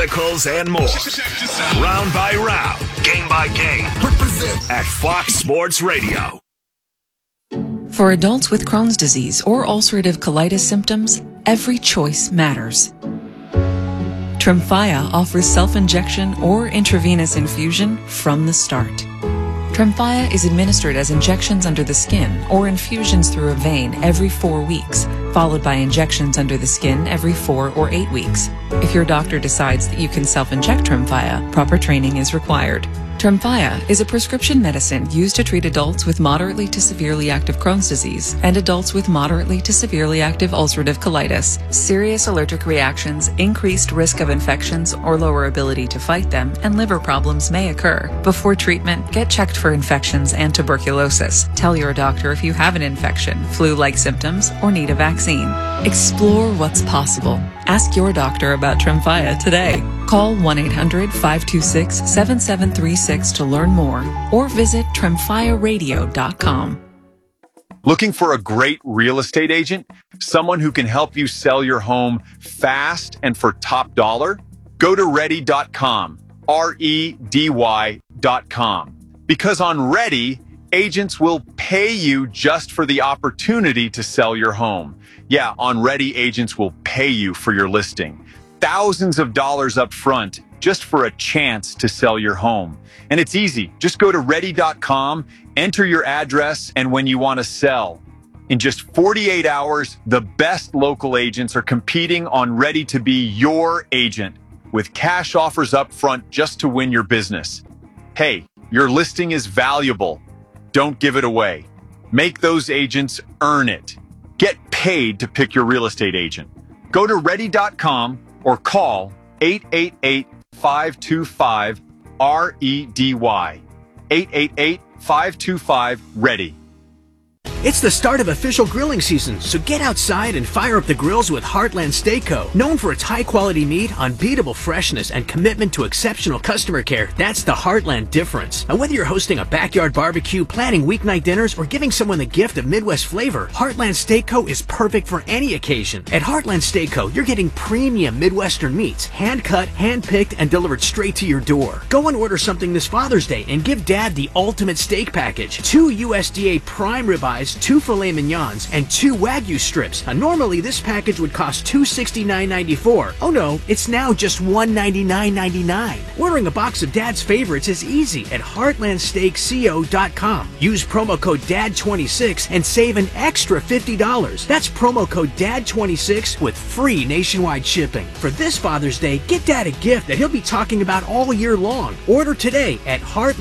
medicals, and more. Round by round, game by game. At Fox Sports Radio. For adults with Crohn's disease or ulcerative colitis symptoms, every choice matters. Tremfya offers self-injection or intravenous infusion from the start. Tremfya is administered as injections under the skin or infusions through a vein every 4 weeks, followed by injections under the skin every 4 or 8 weeks. If your doctor decides that you can self-inject Tremfya, proper training is required. Tremfya is a prescription medicine used to treat adults with moderately to severely active Crohn's disease and adults with moderately to severely active ulcerative colitis. Serious allergic reactions, increased risk of infections or lower ability to fight them, and liver problems may occur. Before treatment, get checked for infections and tuberculosis. Tell your doctor if you have an infection, flu-like symptoms, or need a vaccine. Explore what's possible. Ask your doctor about Tremfya today. Call 1-800-526-7736 to learn more or visit tremfyaradio.com. Looking for a great real estate agent? Someone who can help you sell your home fast and for top dollar? Go to ready.com, REDY.com. Because on Ready, agents will pay you just for the opportunity to sell your home. Yeah, on Ready, agents will pay you for your listing. Thousands of dollars up front just for a chance to sell your home. And it's easy. Just go to ready.com, enter your address, and when you want to sell. In just 48 hours, the best local agents are competing on Ready to be your agent with cash offers up front just to win your business. Hey, your listing is valuable. Don't give it away. Make those agents earn it. Get paid to pick your real estate agent. Go to ready.com or call 888-525-REDY. 888-525-READY. It's the start of official grilling season, so get outside and fire up the grills with Heartland Steak Co. Known for its high-quality meat, unbeatable freshness, and commitment to exceptional customer care, that's the Heartland difference. Now, whether you're hosting a backyard barbecue, planning weeknight dinners, or giving someone the gift of Midwest flavor, Heartland Steak Co. is perfect for any occasion. At Heartland Steak Co., you're getting premium Midwestern meats, hand-cut, hand-picked, and delivered straight to your door. Go and order something this Father's Day and give Dad the ultimate steak package. 2 USDA prime ribeyes, 2 filet mignons, and 2 Wagyu strips. Now, normally this package would cost $269.94. Oh no, it's now just $199.99. Ordering a box of Dad's favorites is easy at heartlandsteakco.com. Use promo code DAD26 and save an extra $50. That's promo code DAD26 with free nationwide shipping. For this Father's Day, get Dad a gift that he'll be talking about all year long. Order today at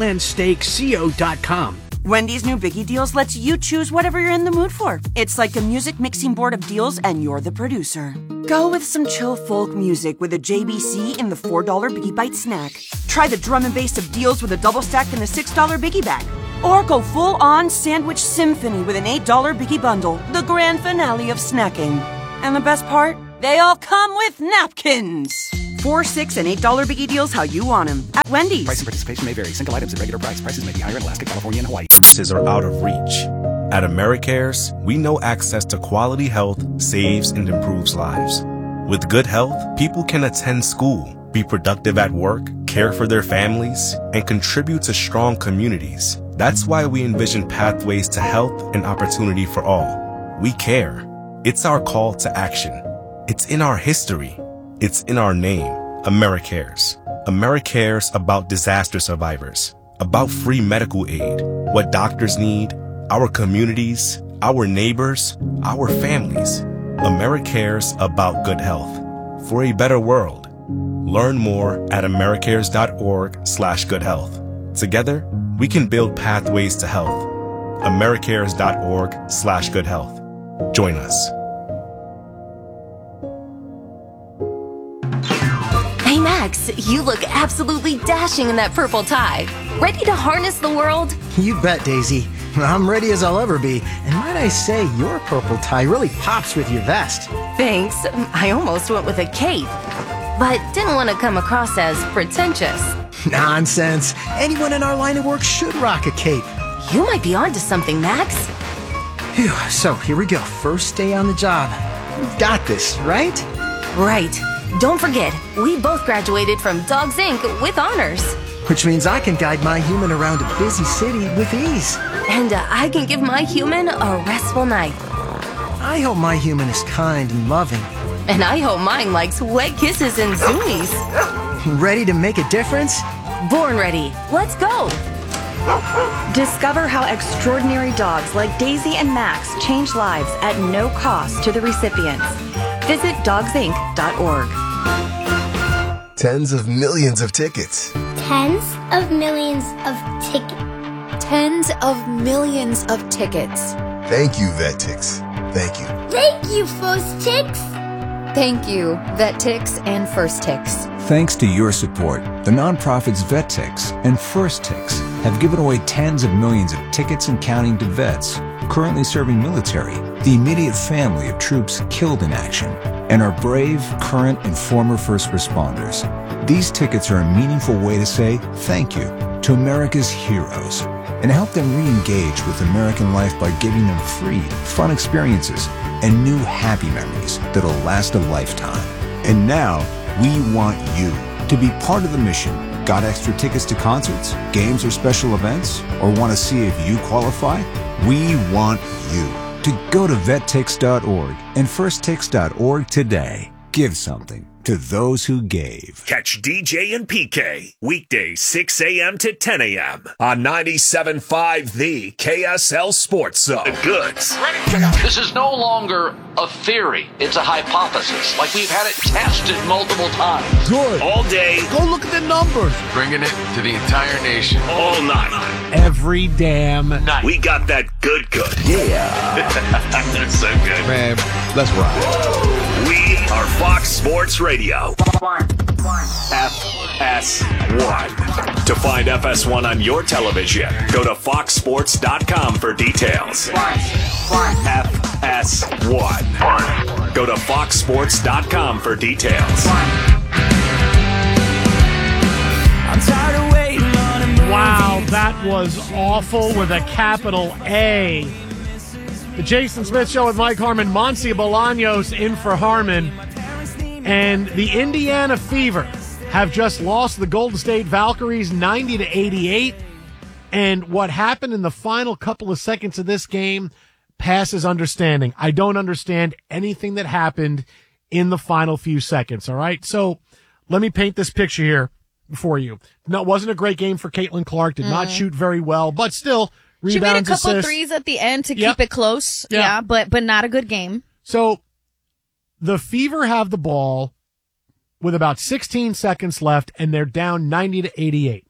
heartlandsteakco.com. Wendy's new Biggie Deals lets you choose whatever you're in the mood for. It's like a music mixing board of deals, and you're the producer. Go with some chill folk music with a JBC in the $4 Biggie Bite snack. Try the drum and bass of deals with a double stack in the $6 Biggie Bag. Or go full-on sandwich symphony with an $8 Biggie Bundle, the grand finale of snacking. And the best part? They all come with napkins. $4, $6, and $8 Biggie Deals how you want them. At Wendy's. Price and participation may vary. Single items at regular price. Prices may be higher in Alaska, California, and Hawaii. Are out of reach. At AmeriCares, we know access to quality health saves and improves lives. With good health, people can attend school, be productive at work, care for their families, and contribute to strong communities. That's why we envision pathways to health and opportunity for all. We care. It's our call to action. It's in our history. It's in our name, AmeriCares. AmeriCares about disaster survivors, about free medical aid, what doctors need, our communities, our neighbors, our families. AmeriCares about good health, for a better world. Learn more at americares.org/goodhealth. Together, we can build pathways to health. americares.org/goodhealth. Join us. Hey Max, you look absolutely dashing in that purple tie. Ready to harness the world? You bet, Daisy. I'm ready as I'll ever be. And might I say, your purple tie really pops with your vest. Thanks. I almost went with a cape, but didn't want to come across as pretentious. Nonsense. Anyone in our line of work should rock a cape. You might be onto something, Max. Phew, so here we go. First day on the job. We've got this, right? Right. Don't forget, we both graduated from Dogs Inc. with honors. Which means I can guide my human around a busy city with ease. And I can give my human a restful night. I hope my human is kind and loving. And I hope mine likes wet kisses and zoomies. Ready to make a difference? Born ready. Let's go. Discover how extraordinary dogs like Daisy and Max change lives at no cost to the recipients. Visit dogsinc.org. Tens of millions of tickets. Tens of millions of tickets. Tens of millions of tickets. Thank you, VetTix. Thank you. Thank you, First Tix. Thank you, VetTix and First Tix. Thanks to your support, the nonprofits VetTix and First Tix have given away tens of millions of tickets and counting to vets currently serving military, the immediate family of troops killed in action, and our brave, current, and former first responders. These tickets are a meaningful way to say thank you to America's heroes and help them re-engage with American life by giving them free, fun experiences and new happy memories that'll last a lifetime. And now, we want you to be part of the mission. Got extra tickets to concerts, games, or special events? Or want to see if you qualify? We want you to go to vettix.org and firsttix.org today. Give something to those who gave. Catch DJ and PK weekdays 6 a.m. to 10 a.m. on 97.5 The KSL Sports Zone. The goods. This is no longer a theory. It's a hypothesis. Like we've had it tested multiple times. Good. All day. Go look at the numbers. Bringing it to the entire nation. All night. Every damn night. We got that good. Yeah. That's so good. Man, let's ride. We are Fox Sports Radio. FS1. To find FS1 on your television, go to foxsports.com for details. FS1. Go to foxsports.com for details. Wow, that was awful with a capital A. The Jason Smith Show with Mike Harmon, Monse Bolaños in for Harmon. And the Indiana Fever have just lost the Golden State Valkyries 90-88. And what happened in the final couple of seconds of this game passes understanding. I don't understand anything that happened in the final few seconds, all right? So let me paint this picture here for you. No, it wasn't a great game for Caitlin Clark. Did not shoot very well, but still rebounds, she made a couple assists. Threes at the end to keep it close. Yeah, but not a good game. So the Fever have the ball with about 16 seconds left, and they're down 90-88.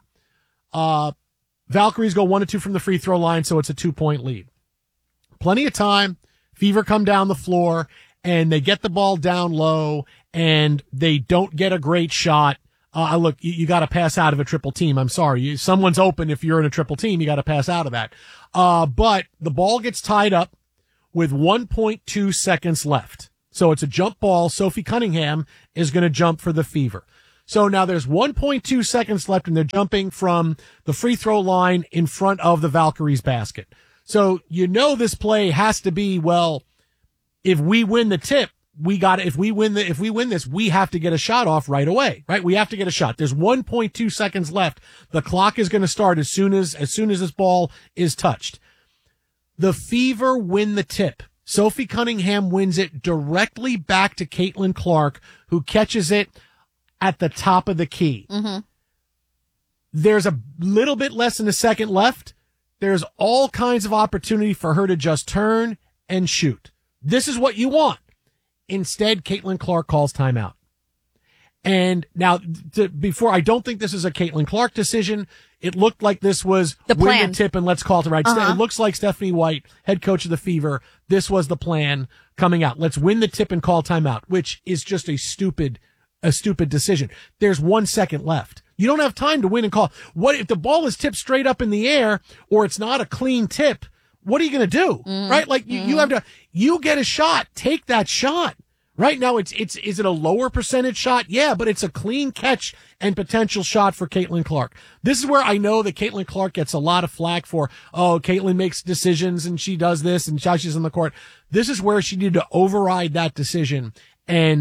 Valkyries go 1-2 from the free throw line, so it's a 2-point lead. Plenty of time. Fever come down the floor, and they get the ball down low, and they don't get a great shot. Look, you got to pass out of a triple team. I'm sorry. Someone's open. If you're in a triple team, you got to pass out of that. But the ball gets tied up with 1.2 seconds left. So it's a jump ball. Sophie Cunningham is going to jump for the Fever. So now there's 1.2 seconds left, and they're jumping from the free throw line in front of the Valkyries basket. So you know this play has to be, well, if we win the tip, if we win this, we have to get a shot off right away, right? We have to get a shot. There's 1.2 seconds left. The clock is going to start as soon as this ball is touched. The Fever win the tip. Sophie Cunningham wins it directly back to Caitlin Clark, who catches it at the top of the key. Mm-hmm. There's a little bit less than a second left. There's all kinds of opportunity for her to just turn and shoot. This is what you want. Instead, Caitlin Clark calls timeout. And now, before, I don't think this is a Caitlin Clark decision. It looked like this was the plan. Win the tip and let's call it right. Uh-huh. It looks like Stephanie White, head coach of the Fever, this was the plan coming out. Let's win the tip and call timeout, which is just a stupid decision. There's 1 second left. You don't have time to win and call. What if the ball is tipped straight up in the air or it's not a clean tip? What are you going to do? Right? Like you have to, you get a shot, take that shot. Right now, is it a lower percentage shot? Yeah, but it's a clean catch and potential shot for Caitlin Clark. This is where I know that Caitlin Clark gets a lot of flack for, Caitlin makes decisions and she does this and she's on the court. This is where she needed to override that decision and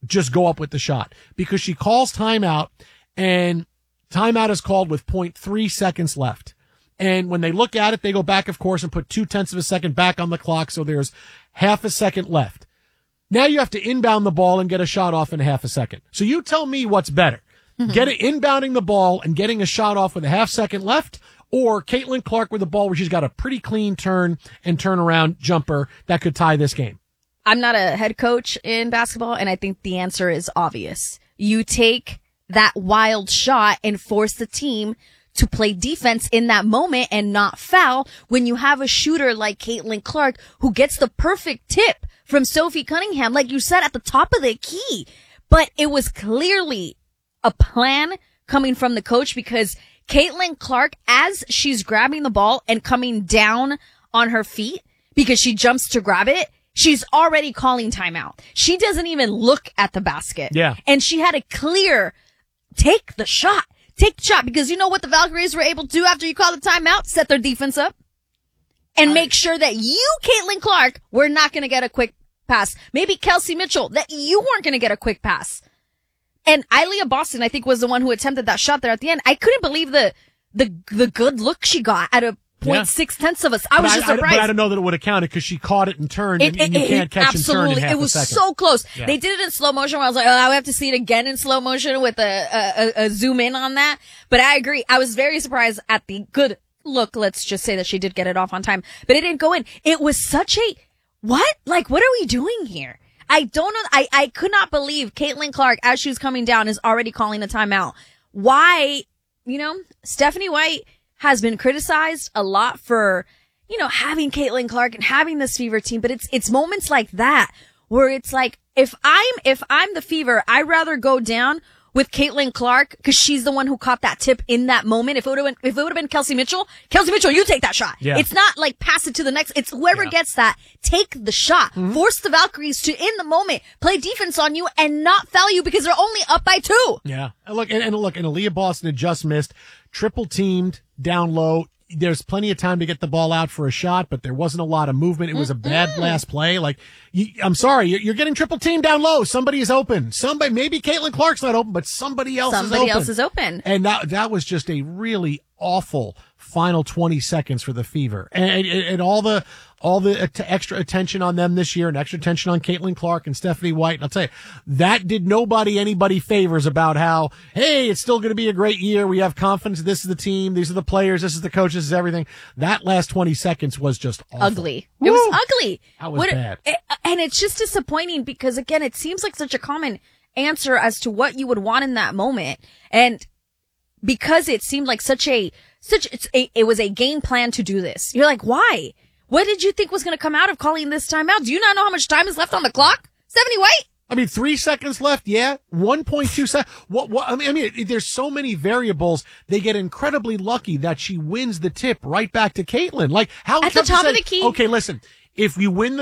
just go up with the shot because she calls timeout, and timeout is called with 0.3 seconds left. And when they look at it, they go back, of course, and put 0.2 of a second back on the clock. So there's half a second left. Now you have to inbound the ball and get a shot off in half a second. So you tell me what's better. Get it inbounding the ball and getting a shot off with a half second left, or Caitlin Clark with the ball where she's got a pretty clean turn and turnaround jumper that could tie this game. I'm not a head coach in basketball, and I think the answer is obvious. You take that wild shot and force the team to play defense in that moment and not foul when you have a shooter like Caitlin Clark who gets the perfect tip from Sophie Cunningham, like you said, at the top of the key. But it was clearly a plan coming from the coach, because Caitlin Clark, as she's grabbing the ball and coming down on her feet because she jumps to grab it, she's already calling timeout. She doesn't even look at the basket. Yeah. And she had a clear take the shot, because you know what the Valkyries were able to do after you call the timeout? Set their defense up and make sure that you, Caitlin Clark, were not going to get a quick pass. Maybe Kelsey Mitchell, that you weren't going to get a quick pass. And Ilea Boston, I think, was the one who attempted that shot there at the end. I couldn't believe the good look she got at a 0.6 of us. I was just surprised. But I don't know that it would have counted because she caught it and turned, and you can't catch and turn in half a second. It was so close. Yeah. They did it in slow motion where I was like, I have to see it again in slow motion with a zoom in on that. But I agree. I was very surprised at the good look. Let's just say that she did get it off on time, but it didn't go in. It was such a, what? Like, what are we doing here? I don't know. I could not believe Caitlin Clark, as she was coming down, is already calling a timeout. Why? Stephanie White has been criticized a lot for, having Caitlin Clark and having this Fever team, but it's moments like that where it's like, if I'm the Fever, I'd rather go down with Caitlin Clark because she's the one who caught that tip in that moment. If it would have been Kelsey Mitchell, you take that shot. Yeah. It's not like pass it to the next. It's whoever gets that, take the shot. Mm-hmm. Force the Valkyries to, in the moment, play defense on you and not foul you because they're only up by 2. Yeah. And look, and Aliyah Boston had just missed, triple teamed down low. There's plenty of time to get the ball out for a shot, but there wasn't a lot of movement. It was a bad last play. Like, I'm sorry, you're getting triple teamed down low. Somebody is open. Maybe Caitlin Clark's not open, but somebody else is open. And that was just a really awful final 20 seconds for the Fever. And all the extra attention on them this year and extra attention on Caitlin Clark and Stephanie White. And I'll tell you, that did anybody favors about how, hey, it's still going to be a great year. We have confidence. This is the team. These are the players. This is the coaches. This is everything. That last 20 seconds was just awful. Ugly. Woo! It was ugly. That was bad. And it's just disappointing because, again, it seems like such a common answer as to what you would want in that moment. And because it seemed like it was a game plan to do this. You're like, why? What did you think was going to come out of calling this timeout? Do you not know how much time is left on the clock? Stephanie White? I mean, 3 seconds left. Yeah. 1.2 seconds. What? I mean, there's so many variables. They get incredibly lucky that she wins the tip right back to Caitlin. Like, how at the top of the key. Okay, listen. If you win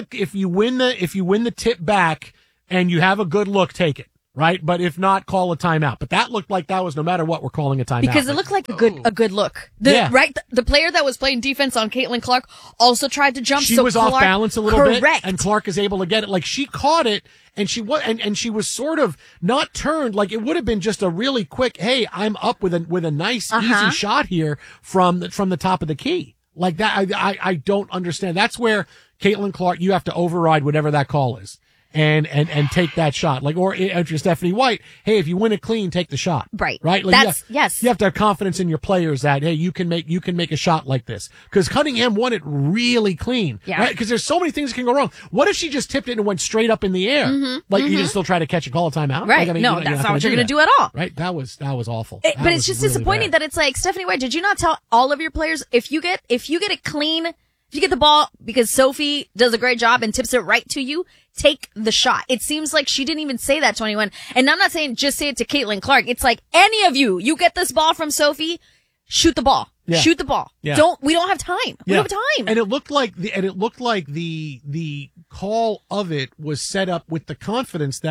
the tip back and you have a good look, take it. Right? But if not, call a timeout. But that looked like that was no matter what, we're calling a timeout. Because it looked like a good look. Right? The player that was playing defense on Caitlin Clark also tried to jump. She was off balance a little bit. And Clark is able to get it. Like, she caught it and she was sort of not turned. Like, it would have been just a really quick, hey, I'm up with a nice, easy shot here from the top of the key. Like that. I don't understand. That's where Caitlin Clark, you have to override whatever that call is. And take that shot. Like, or if you're Stephanie White, hey, if you win it clean, take the shot. Right. Right? Like, yes. You have to have confidence in your players that, hey, you can make a shot like this. Cause Cunningham won it really clean. Yeah. Right? Cause there's so many things that can go wrong. What if she just tipped it and went straight up in the air? You can still try to catch a call a timeout? Right. Like, I mean, no, that's not what you're going to do at all. Right. That was awful. But it's just really disappointing that it's like, Stephanie White, did you not tell all of your players, if you get it clean, if you get the ball because Sophie does a great job and tips it right to you, take the shot. It seems like she didn't even say that to anyone. And I'm not saying just say it to Caitlin Clark. It's like, any of you get this ball from Sophie, shoot the ball. Yeah. Shoot the ball. Yeah. We don't have time. We don't have time. And it looked like the call of it was set up with the confidence that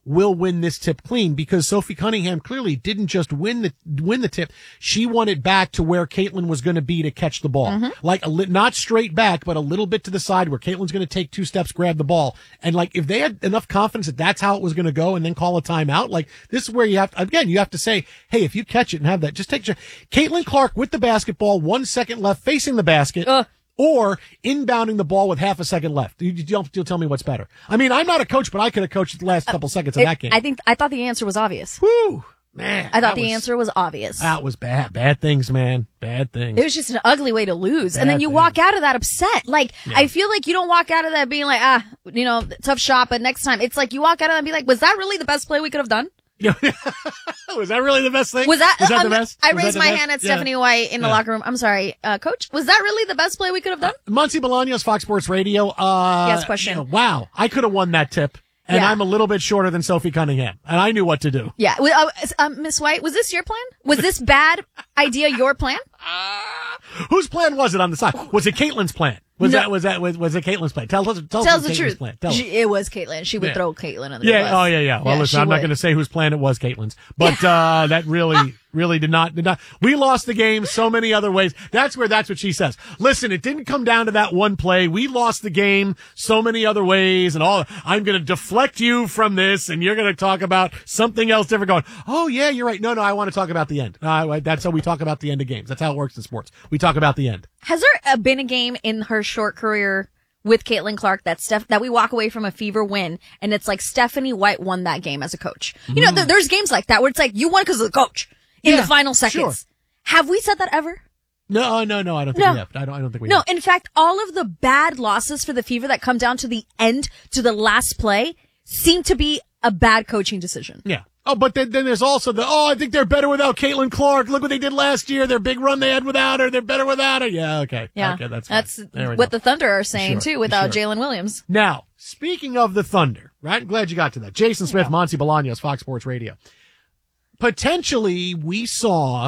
will win this tip clean, because Sophie Cunningham clearly didn't just win the tip. She won it back to where Caitlin was going to be to catch the ball. Like not straight back, but a little bit to the side where Caitlin's going to take 2 steps, grab the ball. And like, if they had enough confidence that that's how it was going to go and then call a timeout, like this is where you have to say, hey, if you catch it and have that, just take Caitlin Clark with the basketball, 1 second left facing the basket. Or inbounding the ball with half a second left. You'll tell me what's better. I mean, I'm not a coach, but I could have coached the last couple seconds of that game. I thought the answer was obvious. Whew, man. I thought the answer was obvious. That was bad. Bad things, man. Bad things. It was just an ugly way to lose. And then you walk out of that upset. Like, I feel like you don't walk out of that being like, tough shot, but next time. It's like you walk out of that and be like, was that really the best play we could have done? Was that really the best thing? Was that the best? I raised my hand at Stephanie White in the locker room. I'm sorry, Coach. Was that really the best play we could have done? Monty Bolaños, Fox Sports Radio. Yes, question. Wow, I could have won that tip. And I'm a little bit shorter than Sophie Cunningham. And I knew what to do. Yeah. Miss White, was this your plan? Was this bad idea your plan? Whose plan was it on the side? Was it Caitlin's plan? Was it Caitlin's plan? Tell us the truth. Plan. It was Caitlin. She would throw Caitlin under the bus. Oh, yeah. Well, listen, I'm not going to say whose plan it was, Caitlin's. But, that really did not. We lost the game so many other ways. That's what she says. Listen, it didn't come down to that one play. We lost the game so many other ways and all. I'm going to deflect you from this and you're going to talk about something else different going, oh yeah, you're right. No, I want to talk about the end. That's how we talk about the end of games. That's how it works in sports. We talk about the end. Has there been a game in her short career with Caitlin Clark that we walk away from a Fever win and it's like Stephanie White won that game as a coach? You know, there's games like that where it's like you won because of the coach in the final seconds. Sure. Have we said that ever? No, I don't think we have. I don't think we have. No, in fact, all of the bad losses for the Fever that come down to the end, to the last play, seem to be a bad coaching decision. Yeah. Oh, but then there's also I think they're better without Caitlin Clark. Look what they did last year. Their big run they had without her. They're better without her. Yeah, okay. Yeah. Okay, that's what the Thunder are saying, too, without Jalen Williams. Now, speaking of the Thunder, right? I'm glad you got to that. Jason Smith, Monty Bolaños, Fox Sports Radio. Potentially, we saw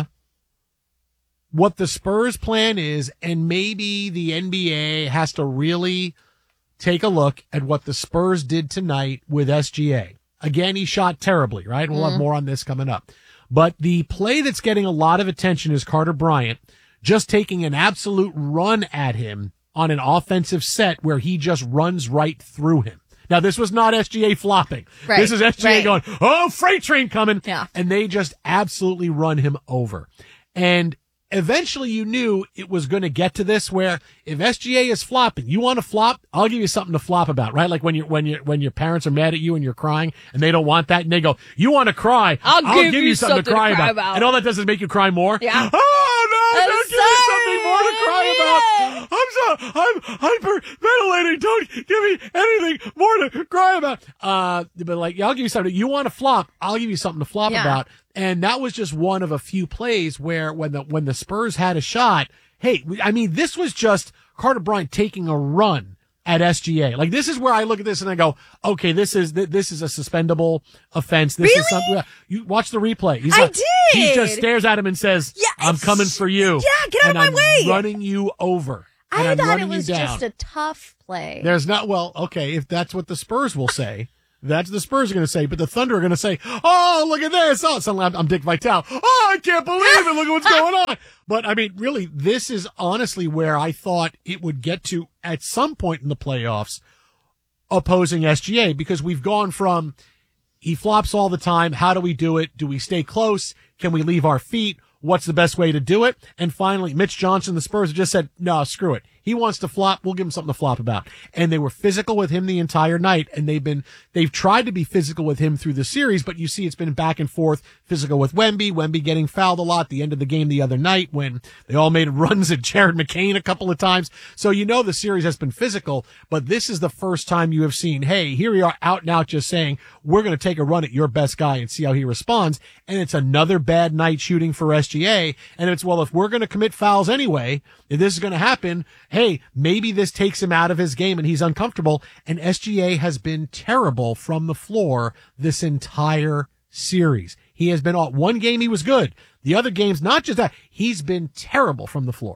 what the Spurs' plan is, and maybe the NBA has to really take a look at what the Spurs did tonight with SGA. Again, he shot terribly, right? We'll have more on this coming up. But the play that's getting a lot of attention is Carter Bryant just taking an absolute run at him on an offensive set where he just runs right through him. Now, this was not SGA flopping. Right, this is SGA going, oh, freight train coming. Yeah. And they just absolutely run him over. And eventually you knew it was going to get to this where if SGA is flopping, you want to flop, I'll give you something to flop about, right? Like when your parents are mad at you and you're crying and they don't want that and they go, you want to cry, I'll give you something to cry about. And all that does is make you cry more. Yeah. Oh no, don't give me something more to cry about. I'm hyperventilating. Don't give me anything more to cry about. But like, yeah, I'll give you something. You want to flop, I'll give you something to flop about. And that was just one of a few plays where when the Spurs had a shot, hey, I mean, this was just Carter Bryant taking a run at SGA. Like, this is where I look at this and I go, okay, this is a suspendable offense. This is something. You watch the replay. I did. He just stares at him and says, I'm coming for you. Yeah, get out of my way. I'm running you over. I thought it was just a tough play. There's not, okay, if that's what the Spurs will say. That's what the Spurs are going to say, but the Thunder are going to say, oh, look at this. Oh, suddenly I'm Dick Vitale. Oh, I can't believe it. Look at what's going on. But I mean, really, this is honestly where I thought it would get to at some point in the playoffs opposing SGA, because we've gone from he flops all the time. How do we do it? Do we stay close? Can we leave our feet? What's the best way to do it? And finally, Mitch Johnson, the Spurs just said, no, screw it. He wants to flop. We'll give him something to flop about. And they were physical with him the entire night. And they've tried to be physical with him through the series, but you see it's been back and forth, physical with Wemby getting fouled a lot at the end of the game the other night when they all made runs at Jared McCain a couple of times. So you know the series has been physical, but this is the first time you have seen, hey, here we are out and out just saying, we're going to take a run at your best guy and see how he responds. And it's another bad night shooting for SGA. And it's, well, if we're going to commit fouls anyway, if this is going to happen, hey, maybe this takes him out of his game and he's uncomfortable. And SGA has been terrible from the floor this entire series. He has been one game he was good. The other games, not just that, he's been terrible from the floor.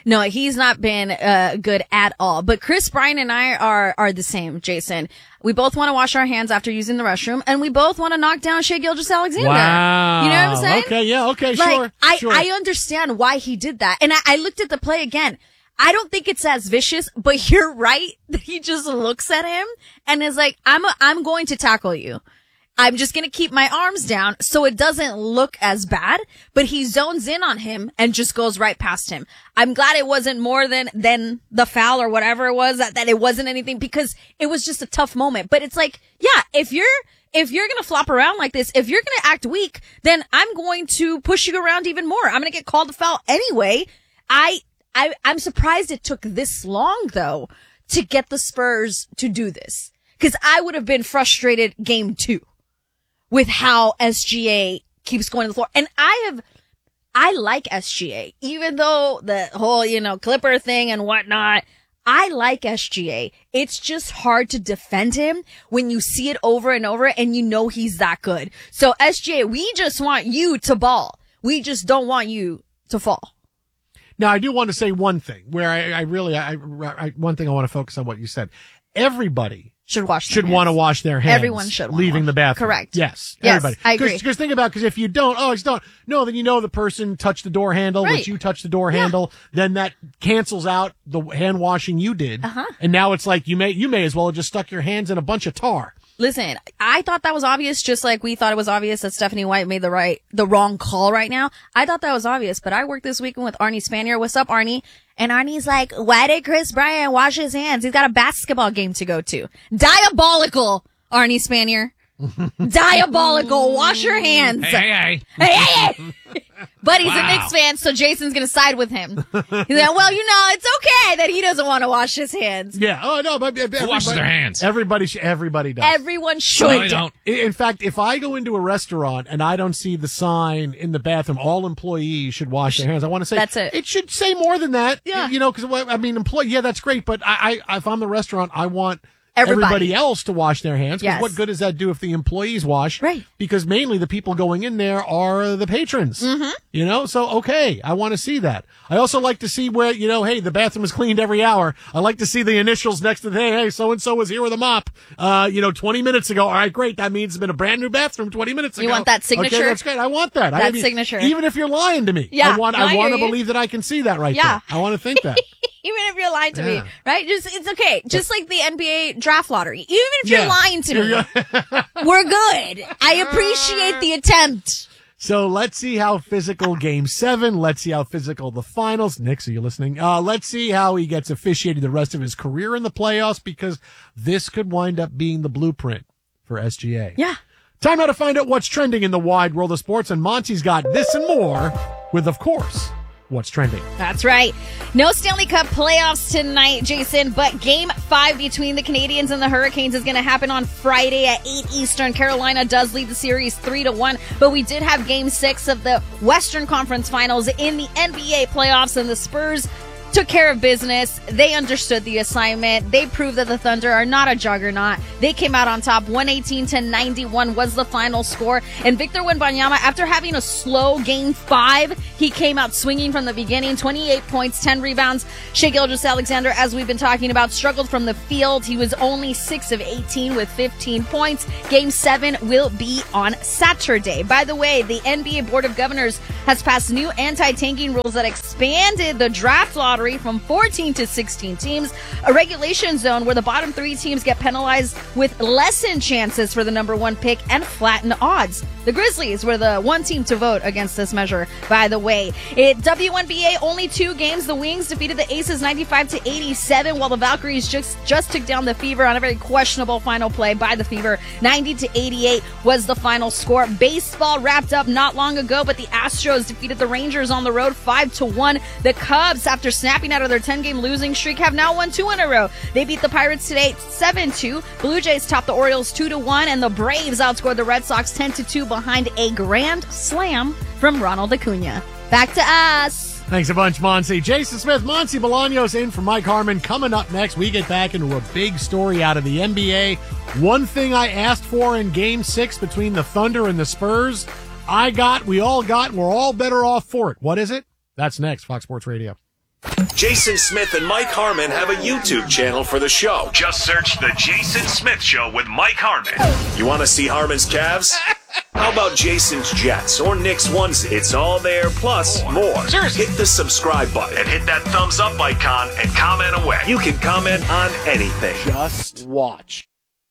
No, he's not been good at all. But Chris Bryant and I are the same, Jason. We both want to wash our hands after using the restroom, and we both want to knock down Shai Gilgeous-Alexander. Wow. You know what I'm saying? Okay, yeah, okay, like, sure. I understand why he did that. And I looked at the play again. I don't think it's as vicious, but you're right. He just looks at him and is like, I'm going to tackle you. I'm just going to keep my arms down so it doesn't look as bad, but he zones in on him and just goes right past him. I'm glad it wasn't more than the foul or whatever it was, that it wasn't anything, because it was just a tough moment. But it's like, yeah, if you're going to flop around like this, if you're going to act weak, then I'm going to push you around even more. I'm going to get called a foul anyway. I'm surprised it took this long though to get the Spurs to do this, because I would have been frustrated game 2. With how SGA keeps going to the floor. And I like SGA, even though the whole, Clipper thing and whatnot. I like SGA. It's just hard to defend him when you see it over and over and you know he's that good. So SGA, we just want you to ball. We just don't want you to fall. Now, I do want to say one thing where one thing I want to focus on what you said. Everybody should want to wash their hands. Everyone should leaving the bathroom. Correct. Yes. Yes, Everybody. I agree. Because think about it, because if you don't, no, then the person touched the door handle, Right. which you touched the door handle, then that cancels out the hand washing you did. Uh-huh. And now it's like you may as well have just stuck your hands in a bunch of tar. Listen, I thought that was obvious, just like we thought it was obvious that Stephanie White made the wrong call right now. I thought that was obvious, but I worked this weekend with Arnie Spanier. What's up, Arnie? And Arnie's like, why did Chris Bryant wash his hands? He's got a basketball game to go to. Diabolical, Arnie Spanier. Diabolical. Wash your hands. Hey. But he's a Knicks fan, so Jason's going to side with him. He's like, well, it's okay that he doesn't want to wash his hands. Yeah. Oh, no, but Who washes their hands? Everybody does. Everyone should. No, they don't. In fact, if I go into a restaurant and I don't see the sign in the bathroom, all employees should wash their hands. I want to say That's it. It should say more than that. Yeah. Because employee. Yeah, that's great. But if I'm the restaurant, I want Everybody. everybody else to wash their hands. 'Cause Yes. what good does that do if the employees wash? Right. Because mainly the people going in there are the patrons. Mm-hmm. So, okay, I want to see that. I also like to see where, hey, the bathroom is cleaned every hour. I like to see the initials next to hey, so-and-so was here with a mop, 20 minutes ago. All right, great. That means it's been a brand new bathroom 20 minutes ago. You want that signature? Okay, that's great. I want that. That signature. Even if you're lying to me. Yeah, I want no, I hear to you. believe that I can see that right Yeah. there. I want to think that. Even if you're lying to me, Yeah. right? It's okay. Just like the NBA draft lottery. Even if you're Yeah. lying to me, we're good. I appreciate the attempt. So let's see how physical Game 7. Let's see how physical the finals. Knicks, are you listening? Let's see how he gets officiated the rest of his career in the playoffs, because this could wind up being the blueprint for SGA. Yeah. Time now to find out what's trending in the wide world of sports, and Monty's got this and more with, of course, what's trending. That's right. No Stanley Cup playoffs tonight, Jason, but Game 5 between the Canadiens and the Hurricanes is going to happen on Friday at 8 Eastern. Carolina does lead the series 3-1, but we did have Game 6 of the Western Conference Finals in the NBA playoffs, and the Spurs took care of business. They understood the assignment. They proved that the Thunder are not a juggernaut. They came out on top. 118-91 was the final score. And Victor Wembanyama, after having a slow Game 5, he came out swinging from the beginning. 28 points, 10 rebounds. Shai Gilgeous-Alexander, as we've been talking about, struggled from the field. He was only 6 of 18 with 15 points. Game 7 will be on Saturday. By the way, the NBA Board of Governors has passed new anti-tanking rules that expanded the draft lottery from 14 to 16 teams, a regulation zone where the bottom 3 teams get penalized with lessened chances for the number 1 pick and flattened odds. The Grizzlies were the one team to vote against this measure, by the way. WNBA, only 2 games. The Wings defeated the Aces 95-87, while the Valkyries just took down the Fever on a very questionable final play by the Fever. 90-88 was the final score. Baseball wrapped up not long ago, but the Astros defeated the Rangers on the road 5-1. The Cubs, after snapping out of their 10-game losing streak, have now won 2 in a row. They beat the Pirates today 7-2. Blue Jays topped the Orioles 2-1, and the Braves outscored the Red Sox 10-2 behind a grand slam from Ronald Acuna. Back to us. Thanks a bunch, Monty. Jason Smith, Monty Bolaños in for Mike Harmon. Coming up next, we get back into a big story out of the NBA. One thing I asked for in Game 6 between the Thunder and the Spurs, we all got, and we're all better off for it. What is it? That's next, Fox Sports Radio. Jason Smith and Mike Harmon have a YouTube channel for the show. Just search The Jason Smith Show with Mike Harmon. You want to see Harmon's calves? How about Jason's Jets or Nick's onesie? It's all there, plus more. Seriously. Hit the subscribe button and hit that thumbs up icon and comment away. You can comment on anything. Just watch.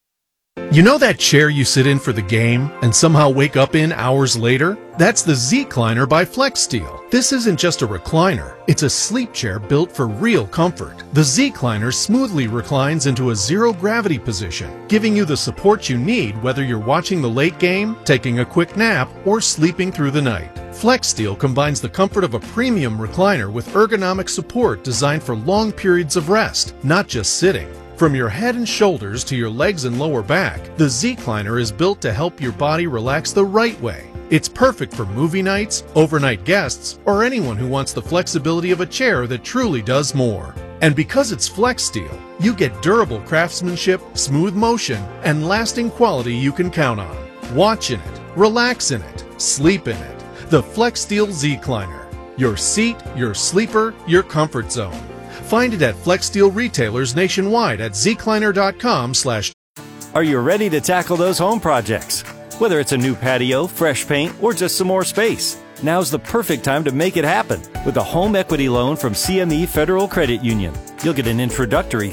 You know that chair you sit in for the game and somehow wake up in hours later? That's the Z-Cliner by FlexSteel. This isn't just a recliner. It's a sleep chair built for real comfort. The Z-Cliner smoothly reclines into a zero-gravity position, giving you the support you need whether you're watching the late game, taking a quick nap, or sleeping through the night. FlexSteel combines the comfort of a premium recliner with ergonomic support designed for long periods of rest, not just sitting. From your head and shoulders to your legs and lower back, the Z-Cliner is built to help your body relax the right way. It's perfect for movie nights, overnight guests, or anyone who wants the flexibility of a chair that truly does more. And because it's FlexSteel, you get durable craftsmanship, smooth motion, and lasting quality you can count on. Watch in it, relax in it, sleep in it. The FlexSteel Z-Cliner. Your seat, your sleeper, your comfort zone. Find it at FlexSteel retailers nationwide at zcliner.com/. Are you ready to tackle those home projects? Whether it's a new patio, fresh paint, or just some more space, now's the perfect time to make it happen with a home equity loan from CME Federal Credit Union. You'll get an introductory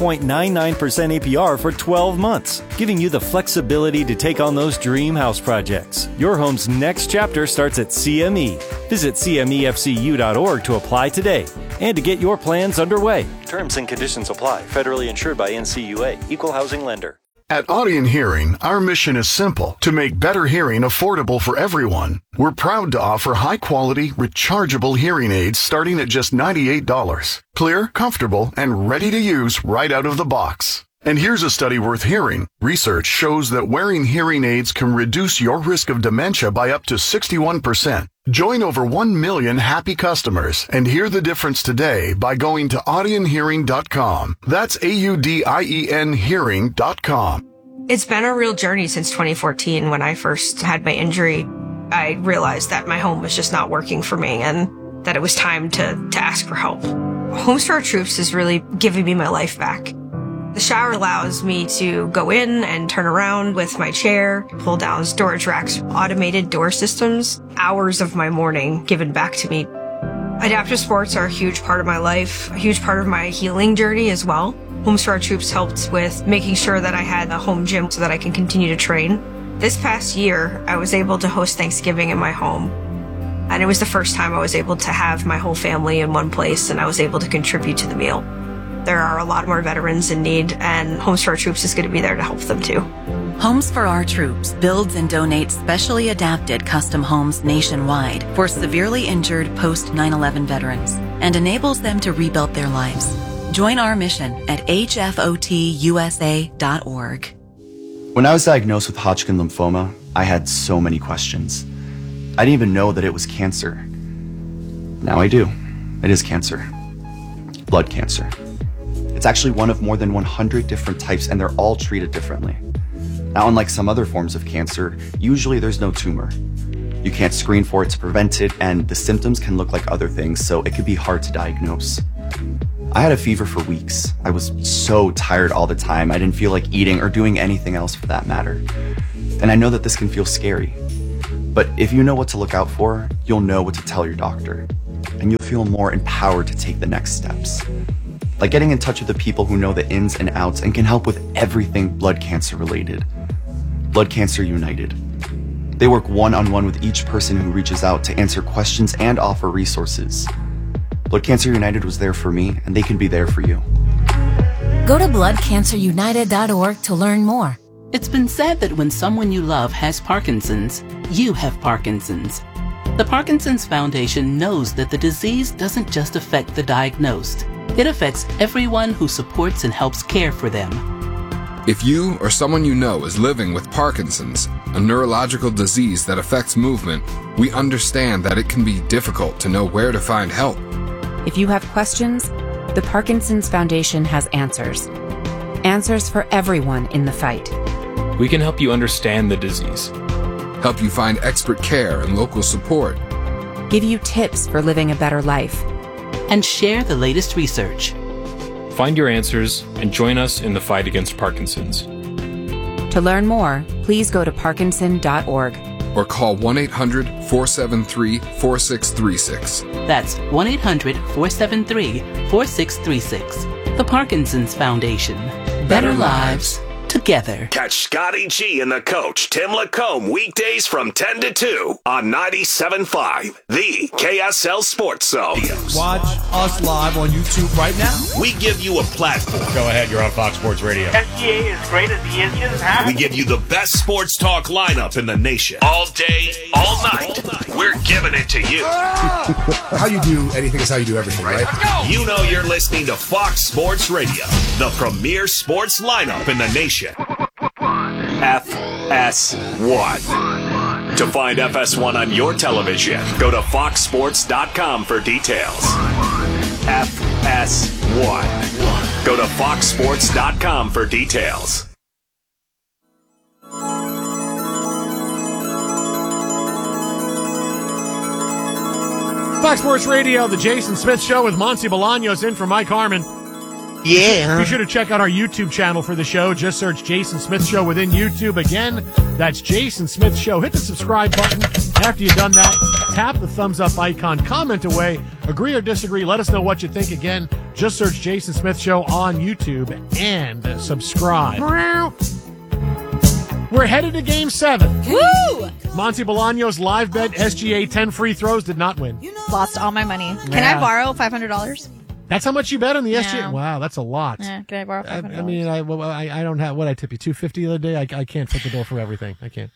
3.99% APR for 12 months, giving you the flexibility to take on those dream house projects. Your home's next chapter starts at CME. Visit CMEFCU.org to apply today and to get your plans underway. Terms and conditions apply. Federally insured by NCUA. Equal housing lender. At Audion Hearing, our mission is simple: to make better hearing affordable for everyone. We're proud to offer high-quality, rechargeable hearing aids starting at just $98. Clear, comfortable, and ready to use right out of the box. And here's a study worth hearing. Research shows that wearing hearing aids can reduce your risk of dementia by up to 61%. Join over 1 million happy customers and hear the difference today by going to audionhearing.com. That's AUDIEN hearing.com. It's been a real journey since 2014 when I first had my injury. I realized that my home was just not working for me and that it was time to ask for help. Homes for Our Troops is really giving me my life back. The shower allows me to go in and turn around with my chair, pull down storage racks, automated door systems, hours of my morning given back to me. Adaptive sports are a huge part of my life, a huge part of my healing journey as well. Homes for Our Troops helped with making sure that I had a home gym so that I can continue to train. This past year, I was able to host Thanksgiving in my home. And it was the first time I was able to have my whole family in one place and I was able to contribute to the meal. There are a lot more veterans in need, and Homes for Our Troops is going to be there to help them too. Homes for Our Troops builds and donates specially adapted custom homes nationwide for severely injured post 9/11 veterans and enables them to rebuild their lives. Join our mission at hfotusa.org. When I was diagnosed with Hodgkin lymphoma, I had so many questions. I didn't even know that it was cancer. Now I do. It is cancer. Blood cancer. It's actually one of more than 100 different types, and they're all treated differently. Now, unlike some other forms of cancer, usually there's no tumor. You can't screen for it to prevent it, and the symptoms can look like other things, so it could be hard to diagnose. I had a fever for weeks. I was so tired all the time. I didn't feel like eating or doing anything else for that matter. And I know that this can feel scary. But if you know what to look out for, you'll know what to tell your doctor. And you'll feel more empowered to take the next steps. Like getting in touch with the people who know the ins and outs and can help with everything blood cancer related. Blood Cancer United. They work one-on-one with each person who reaches out to answer questions and offer resources. Blood Cancer United was there for me, and they can be there for you. Go to bloodcancerunited.org to learn more. It's been said that when someone you love has Parkinson's, you have Parkinson's. The Parkinson's Foundation knows that the disease doesn't just affect the diagnosed. It affects everyone who supports and helps care for them. If you or someone you know is living with Parkinson's, a neurological disease that affects movement, we understand that it can be difficult to know where to find help. If you have questions, the Parkinson's Foundation has answers. Answers for everyone in the fight. We can help you understand the disease, help you find expert care and local support, give you tips for living a better life, and share the latest research. Find your answers and join us in the fight against Parkinson's. To learn more, please go to parkinson.org. Or call 1-800-473-4636. That's 1-800-473-4636. The Parkinson's Foundation. Better lives together. Catch Scotty G and the coach, Tim Lacombe, weekdays from 10 to 2 on 97.5, the KSL Sports Zone. Watch us live on YouTube right now. We give you a platform. Go ahead, you're on Fox Sports Radio. SGA is great as the engine. We give you the best sports talk lineup in the nation. All day, all night. We're giving it to you. How you do anything is how you do everything, right? You know you're listening to Fox Sports Radio, the premier sports lineup in the nation. FS1. To find FS1 on your television, go to foxsports.com for details. FS1. Go to foxsports.com for details. Fox Sports Radio, the Jason Smith Show with Monty Bolaños in for Mike Harmon. Yeah. Be sure to check out our YouTube channel for the show. Just search Jason Smith Show within YouTube. Again, that's Jason Smith Show. Hit the subscribe button. After you've done that, tap the thumbs up icon. Comment away. Agree or disagree. Let us know what you think. Again, just search Jason Smith Show on YouTube and subscribe. We're headed to Game 7. Woo! Monty Bolaños live bet SGA 10 free throws did not win. Lost all my money. Can I borrow $500? That's how much you bet on the SGA? Yeah. Wow, that's a lot. Yeah, can I borrow $500? I mean, I don't have, what I tip you, $250 the other day? I can't foot the door for everything. I can't.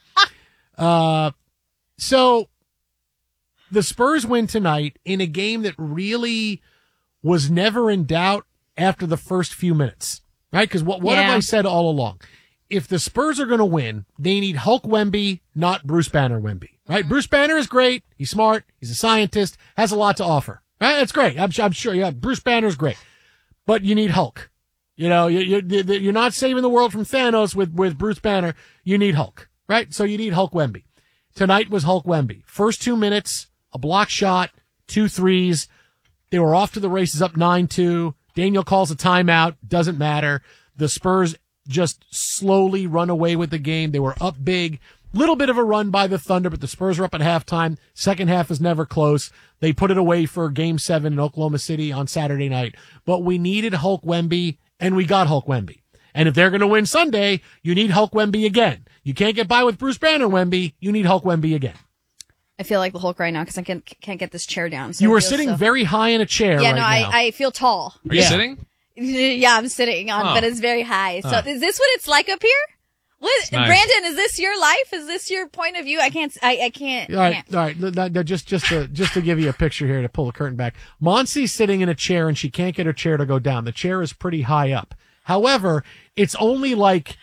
So the Spurs win tonight in a game that really was never in doubt after the first few minutes, right? Because what have I said all along? If the Spurs are going to win, they need Hulk Wemby, not Bruce Banner Wemby, right? Bruce Banner is great. He's smart. He's a scientist, has a lot to offer. Right? It's great. I'm sure. Yeah, Bruce Banner's great, but you need Hulk. You know, you're not saving the world from Thanos with Bruce Banner. You need Hulk, right? So you need Hulk Wemby. Tonight was Hulk Wemby. First 2 minutes, a block shot, 2 threes. They were off to the races, up 9-2. Daniel calls a timeout. Doesn't matter. The Spurs just slowly run away with the game. They were up big. Little bit of a run by the Thunder, but the Spurs are up at halftime. Second half is never close. They put it away for Game 7 in Oklahoma City on Saturday night. But we needed Hulk Wemby, and we got Hulk Wemby. And if they're going to win Sunday, you need Hulk Wemby again. You can't get by with Bruce Banner Wemby. You need Hulk Wemby again. I feel like the Hulk right now because I can't get this chair down. So you were sitting very high in a chair now. I feel tall. Are you sitting? Yeah, I'm sitting on, but it's very high. So is this what it's like up here? Nice. Brandon, is this your life? Is this your point of view? I can't. All right. Just to give you a picture here to pull the curtain back. Monty's sitting in a chair and she can't get her chair to go down. The chair is pretty high up. However, it's only like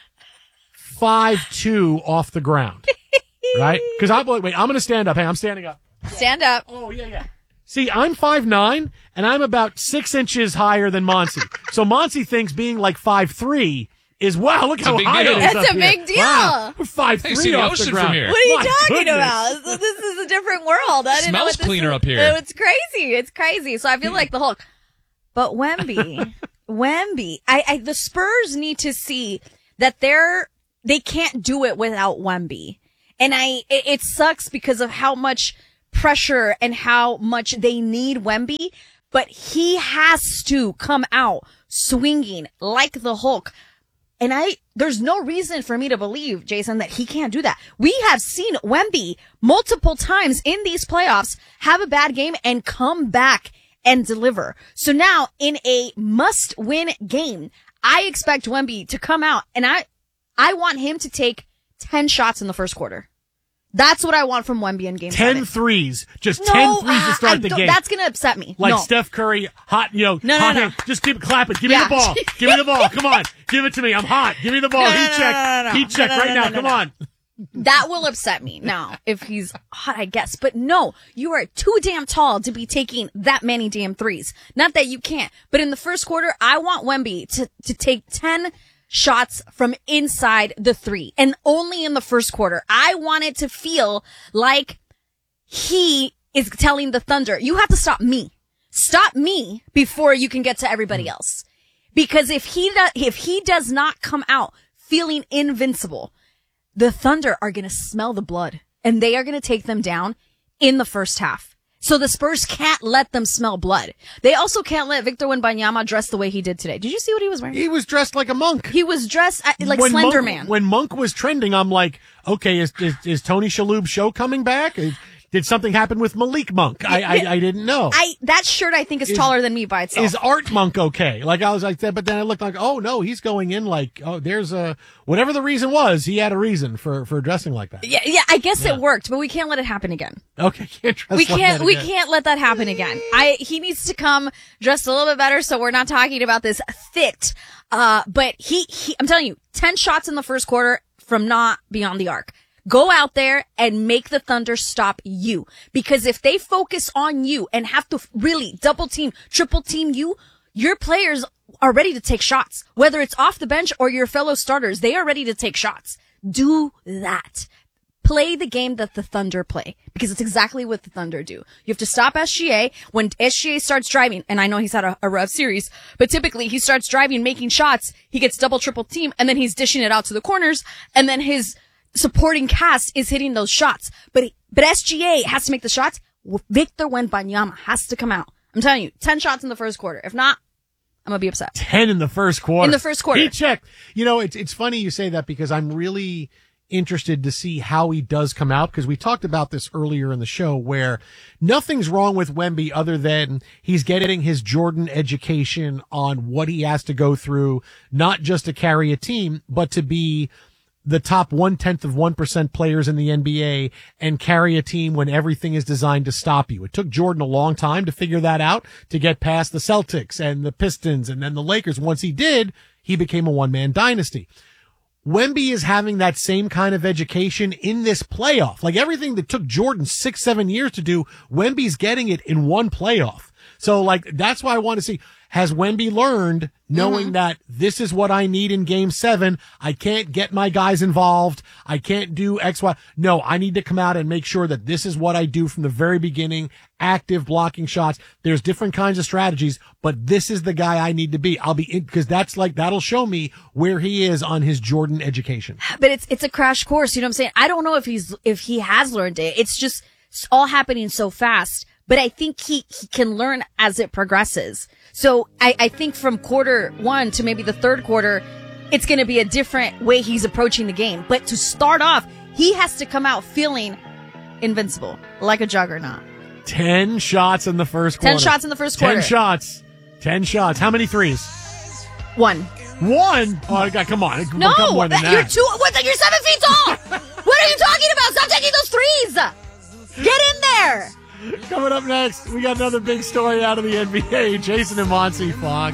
5'2" off the ground, right? Because I'm going to stand up. Hey, I'm standing up. Stand up. Oh yeah. See, I'm 5'9", and I'm about 6 inches higher than Monty. So Monty thinks being like 5'3" is, wow, look how high it is. That's a big deal. Wow, 5'3" off the ground. From here. What are you talking about? This is a different world. I didn't know what smells cleaner up here. It's crazy. It's crazy. So I feel like the Hulk. But Wemby, the Spurs need to see that they can't do it without Wemby. And it sucks because of how much pressure and how much they need Wemby, but he has to come out swinging like the Hulk. And there's no reason for me to believe, Jason, that he can't do that. We have seen Wemby multiple times in these playoffs have a bad game and come back and deliver. So now in a must-win game, I expect Wemby to come out and I want him to take 10 shots in the first quarter. That's what I want from Wemby in game 10 7. threes. Just 10 threes to start the game. That's going to upset me. Like no. Steph Curry, hot, No. Just keep clapping. Give me the ball. Give me the ball. Come on. Give it to me. I'm hot. Give me the ball. Heat check right now. Come on. That will upset me now if he's hot, I guess. But no, you are too damn tall to be taking that many damn threes. Not that you can't. But in the first quarter, I want Wemby to take 10 shots from inside the 3 and only in the first quarter. I want it to feel like he is telling the Thunder, you have to stop me. stop me before you can get to everybody else. Because if he does not come out feeling invincible, the Thunder are going to smell the blood and they are going to take them down in the first half. So the Spurs can't let them smell blood. They also can't let Victor Wembanyama dress the way he did today. Did you see what he was wearing? He was dressed like a monk. He was dressed like Slender Man. When Monk was trending, I'm like, okay, is Tony Shalhoub's show coming back? Did something happen with Malik Monk? I didn't know. That shirt I think is taller than me by itself. Is Art Monk okay? Like I was like that, but then I looked like, oh no, he's going in like, oh, there's whatever the reason was, he had a reason for dressing like that. Yeah, I guess it worked, but we can't let it happen again. Okay, can't dress we like that again. We can't let that happen again. He needs to come dressed a little bit better, so we're not talking about this fit. But he I'm telling you, 10 shots in the first quarter from not beyond the arc. Go out there and make the Thunder stop you. Because if they focus on you and have to really double team, triple team you, your players are ready to take shots. Whether it's off the bench or your fellow starters, they are ready to take shots. Do that. Play the game that the Thunder play. Because it's exactly what the Thunder do. You have to stop SGA. When SGA starts driving, and I know he's had a rough series, but typically he starts driving, making shots, he gets double, triple team, and then he's dishing it out to the corners, and then his supporting cast is hitting those shots. But SGA has to make the shots. Victor Wembanyama has to come out. I'm telling you, 10 shots in the first quarter. If not, I'm going to be upset. 10 in the first quarter. In the first quarter. He checked. You know, it's funny you say that because I'm really interested to see how he does come out, because we talked about this earlier in the show where nothing's wrong with Wemby other than he's getting his Jordan education on what he has to go through, not just to carry a team, but to be the top 0.1% players in the NBA and carry a team when everything is designed to stop you. It took Jordan a long time to figure that out, to get past the Celtics and the Pistons and then the Lakers. Once he did, he became a one-man dynasty. Wemby is having that same kind of education in this playoff. Like everything that took Jordan 6-7 years to do, Wemby's getting it in one playoff. So like, that's why I want to see, has Wemby learned knowing that this is what I need in game 7? I can't get my guys involved. I can't do X, Y. No, I need to come out and make sure that this is what I do from the very beginning. Active blocking shots. There's different kinds of strategies, but this is the guy I need to be. I'll be in, because that's like, that'll show me where he is on his Jordan education. But it's a crash course. You know what I'm saying? I don't know if he has learned it. It's just all happening so fast. But I think he can learn as it progresses. So I think from quarter 1 to maybe the third quarter, it's going to be a different way he's approaching the game. But to start off, he has to come out feeling invincible, like a juggernaut. 10 shots in the first quarter. 10 shots in the first quarter. 10 shots. 10 shots. How many threes? 1. 1? Oh, God, come on. No, come more than that. You're 7 feet tall. What are you talking about? Stop taking those threes. Get in there. Coming up next, we got another big story out of the NBA. Jason and Monty Fox.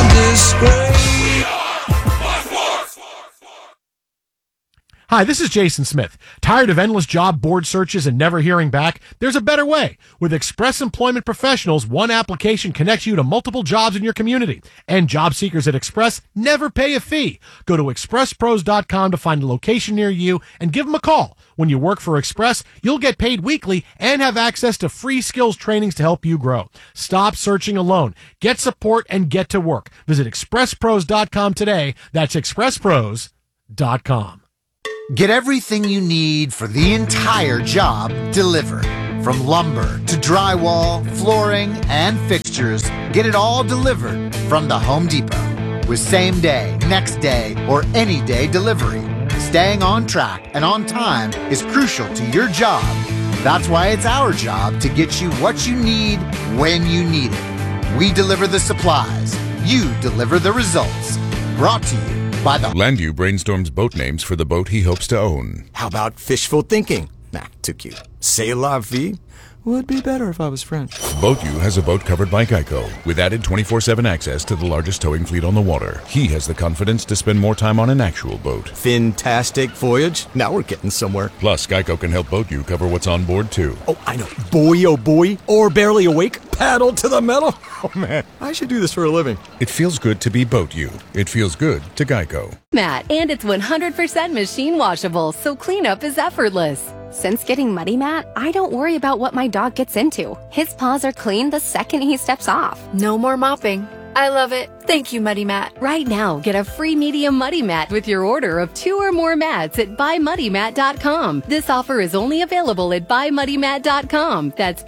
Hi, this is Jason Smith. Tired of endless job board searches and never hearing back? There's a better way. With Express Employment Professionals, one application connects you to multiple jobs in your community. And job seekers at Express never pay a fee. Go to expresspros.com to find a location near you and give them a call. When you work for Express, you'll get paid weekly and have access to free skills trainings to help you grow. Stop searching alone. Get support and get to work. Visit expresspros.com today. That's expresspros.com. Get everything you need for the entire job delivered. From lumber to drywall, flooring, and fixtures, get it all delivered from the Home Depot. With same day, next day, or any day delivery. Staying on track and on time is crucial to your job. That's why it's our job to get you what you need when you need it. We deliver the supplies. You deliver the results. Brought to you by the Landu brainstorms boat names for the boat he hopes to own. How about fishful thinking? Nah, too cute. C'est la vie? Would be better if I was French. BoatU has a boat covered by Geico, with added 24/7 access to the largest towing fleet on the water. He has the confidence to spend more time on an actual boat. Fantastic voyage. Now we're getting somewhere. Plus, Geico can help BoatU cover what's on board, too. Oh, I know. Boy, oh boy. Or barely awake. Paddle to the metal. Oh, man. I should do this for a living. It feels good to be BoatU. It feels good to Geico. Matt, and it's 100% machine washable, so cleanup is effortless. Since getting Muddy Mat, I don't worry about what my dog gets into. His paws are clean the second he steps off. No more mopping. I love it. Thank you, Muddy Mat. Right now, get a free medium Muddy Mat with your order of 2 or more mats at buymuddymat.com. This offer is only available at buymuddymat.com. That's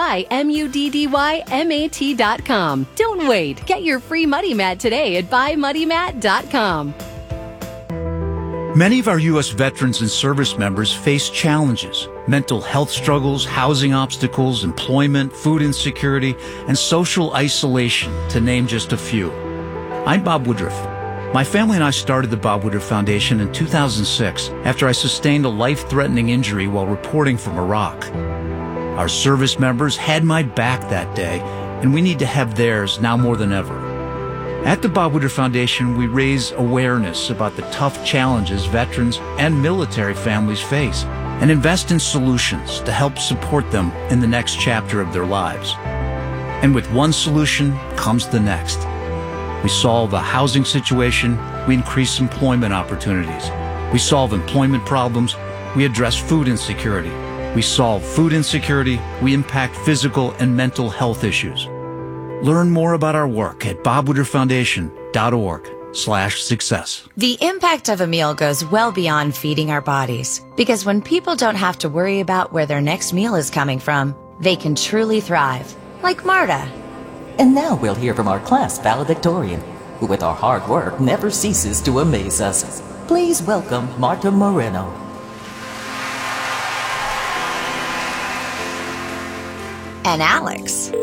BUYMUDDYMAT.com. Don't wait. Get your free Muddy Mat today at buymuddymat.com. Many of our U.S. veterans and service members face challenges: mental health struggles, housing obstacles, employment, food insecurity, and social isolation, to name just a few. I'm Bob Woodruff. My family and I started the Bob Woodruff Foundation in 2006 after I sustained a life-threatening injury while reporting from Iraq. Our service members had my back that day, and we need to have theirs now more than ever. At the Bob Woodruff Foundation, we raise awareness about the tough challenges veterans and military families face and invest in solutions to help support them in the next chapter of their lives. And with one solution comes the next. We solve a housing situation, we increase employment opportunities. We solve employment problems, we address food insecurity. We solve food insecurity, we impact physical and mental health issues. Learn more about our work at bobwoodrufffoundation.org/success. The impact of a meal goes well beyond feeding our bodies, because when people don't have to worry about where their next meal is coming from, they can truly thrive, like Marta. And now we'll hear from our class valedictorian, who with our hard work never ceases to amaze us. Please welcome Marta Moreno. And Alex.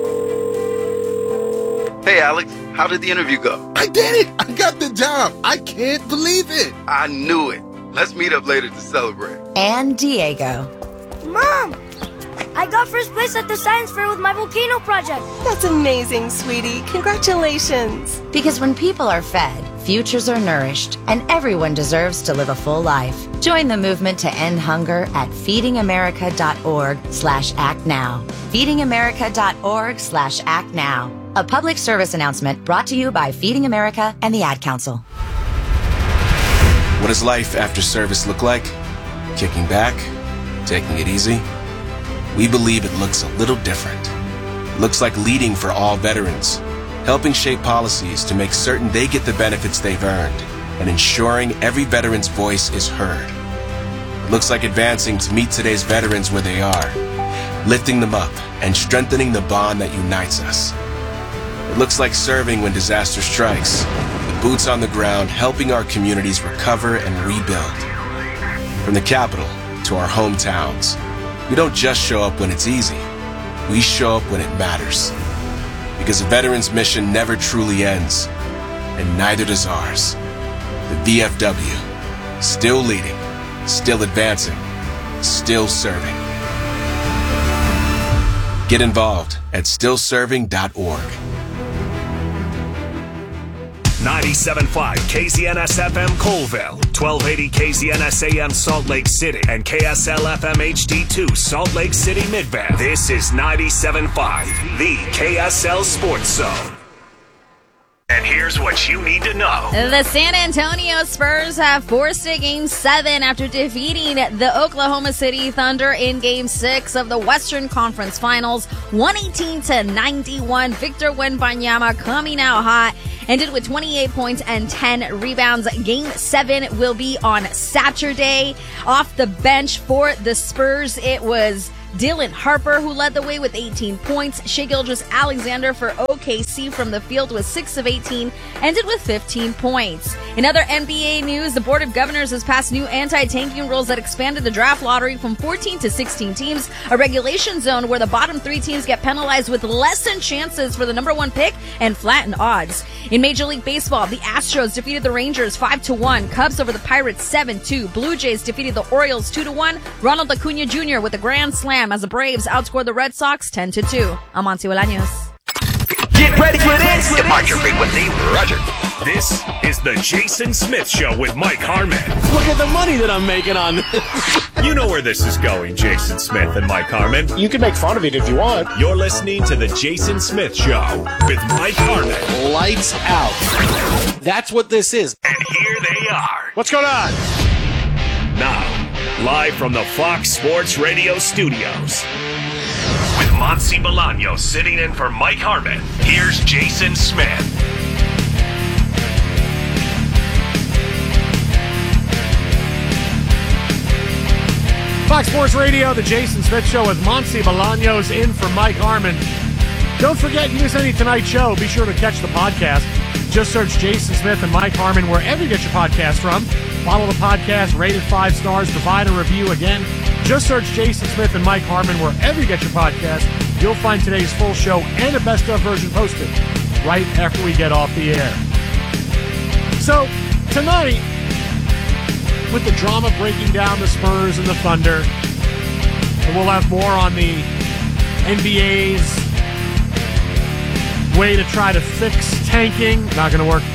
Hey, Alex, how did the interview go? I did it! I got the job! I can't believe it! I knew it. Let's meet up later to celebrate. And Diego. Mom! I got first place at the science fair with my volcano project. That's amazing, sweetie. Congratulations. Because when people are fed, futures are nourished, and everyone deserves to live a full life. Join the movement to end hunger at feedingamerica.org/actnow. feedingamerica.org/actnow. A public service announcement brought to you by Feeding America and the Ad Council. What does life after service look like? Kicking back? Taking it easy? We believe it looks a little different. It looks like leading for all veterans, helping shape policies to make certain they get the benefits they've earned, and ensuring every veteran's voice is heard. It looks like advancing to meet today's veterans where they are, lifting them up and strengthening the bond that unites us. It looks like serving when disaster strikes, with boots on the ground helping our communities recover and rebuild. From the capital to our hometowns, we don't just show up when it's easy. We show up when it matters. Because a veteran's mission never truly ends, and neither does ours. The VFW, still leading, still advancing, still serving. Get involved at stillserving.org. 97.5 KZNS-FM Colville, 1280 KZNS-AM Salt Lake City, and KSL-FM HD2 Salt Lake City Midvale. This is 97.5, the KSL Sports Zone. And here's what you need to know. The San Antonio Spurs have forced a Game 7 after defeating the Oklahoma City Thunder in Game 6 of the Western Conference Finals, 118-91. Victor Wembanyama coming out hot, ended with 28 points and 10 rebounds. Game 7 will be on Saturday. Off the bench for the Spurs, it was Dylan Harper, who led the way with 18 points. Shai Gilgeous-Alexander for OKC from the field was 6 of 18, ended with 15 points. In other NBA news, the Board of Governors has passed new anti-tanking rules that expanded the draft lottery from 14 to 16 teams, a regulation zone where the bottom 3 teams get penalized with lessened chances for the number 1 pick and flattened odds. In Major League Baseball, the Astros defeated the Rangers 5-1, Cubs over the Pirates 7-2, Blue Jays defeated the Orioles 2-1, Ronald Acuna Jr. with a grand slam as the Braves outscored the Red Sox 10-2. I'm Monty Bolaños. Get ready for this! Departure frequency, Roger. This is the Jason Smith Show with Mike Harmon. Look at the money that I'm making on this. You know where this is going, Jason Smith and Mike Harmon. You can make fun of it if you want. You're listening to the Jason Smith Show with Mike Harmon. Lights out. That's what this is. And here they are. What's going on? Now, live from the Fox Sports Radio studios. With Monty Bolaños sitting in for Mike Harmon, here's Jason Smith. Fox Sports Radio, the Jason Smith Show with Monty Bolaños in for Mike Harmon. Don't forget, you miss any Tonight Show, be sure to catch the podcast. Just search Jason Smith and Mike Harmon wherever you get your podcast from. Follow the podcast, rate it 5 stars, provide a review. Again, just search Jason Smith and Mike Harmon wherever you get your podcast. You'll find today's full show and a best-of version posted right after we get off the air. So, tonight, with the drama breaking down the Spurs and the Thunder, and we'll have more on the NBA's way to try to fix tanking. Not going to work.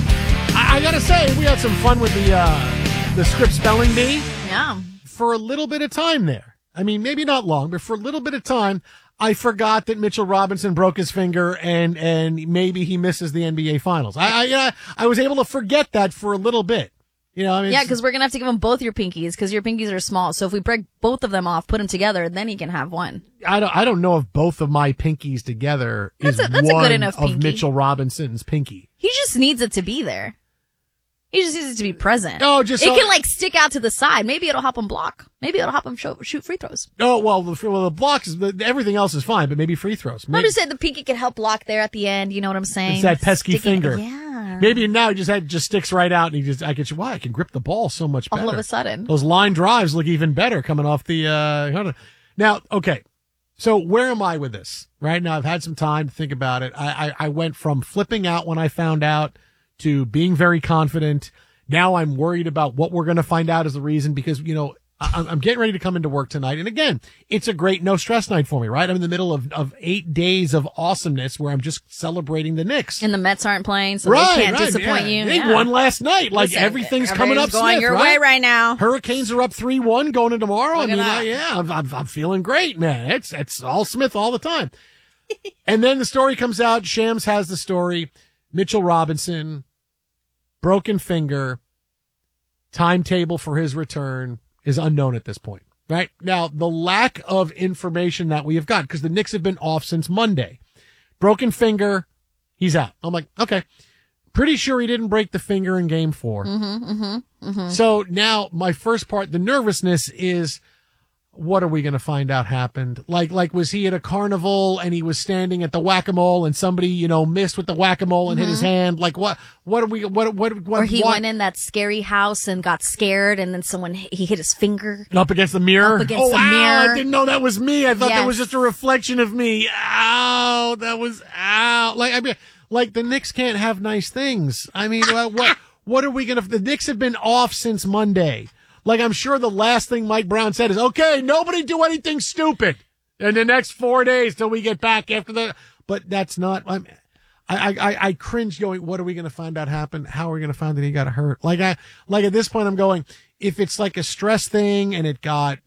I got to say, we had some fun with the Script Spelling Bee. Yeah. For a little bit of time there. I mean, maybe not long, but for a little bit of time, I forgot that Mitchell Robinson broke his finger and maybe he misses the NBA Finals. I was able to forget that for a little bit. You know, I mean, yeah, because we're going to have to give him both your pinkies because your pinkies are small. So if we break both of them off, put them together, then he can have one. I don't know if both of my pinkies together that's one a good enough pinky. Of Mitchell Robinson's pinky. He just needs it to be there. He just needs it to be present. Oh, just it can like stick out to the side. Maybe it'll help him block. Maybe it'll help him shoot free throws. Oh well, the blocks, everything else is fine, but maybe free throws. Maybe. I'm just saying the pinky can help block there at the end. You know what I'm saying? It's that pesky finger. Yeah. Maybe now just sticks right out, and I can grip the ball so much better. All of a sudden, those line drives look even better coming off the. Now, okay, so where am I with this? Right now, I've had some time to think about it. I went from flipping out when I found out to being very confident. Now I'm worried about what we're going to find out as the reason because, you know, I'm getting ready to come into work tonight. And again, it's a great no stress night for me, right? I'm in the middle of 8 days of awesomeness where I'm just celebrating the Knicks. And the Mets aren't playing, so they can't disappoint you. They won last night. Like everything's coming up going Smith, your right? way right now. Hurricanes are up 3-1 going into tomorrow. Look I'm feeling great, man. It's all Smith all the time. And then the story comes out. Shams has the story. Mitchell Robinson, broken finger. Timetable for his return is unknown at this point, right? Now, the lack of information that we have got, because the Knicks have been off since Monday. Broken finger, he's out. I'm like, okay. Pretty sure he didn't break the finger in game 4. So now my first part, the nervousness is, what are we going to find out happened? Like, was he at a carnival and he was standing at the whack-a-mole and somebody, you know, missed with the whack-a-mole and hit his hand? Like, what are we, what? Or he went in that scary house and got scared and then he hit his finger. Up against the mirror? Up against the mirror. I didn't know that was me. I thought that was just a reflection of me. Ow, that was, ow. Like the Knicks can't have nice things. I mean, what are we going to, the Knicks have been off since Monday. Like, I'm sure the last thing Mike Brown said is, okay, nobody do anything stupid in the next 4 days till we get back after but that's not, I cringe going, what are we going to find out happened? How are we going to find that he got hurt? Like at this point I'm going, if it's like a stress thing and it got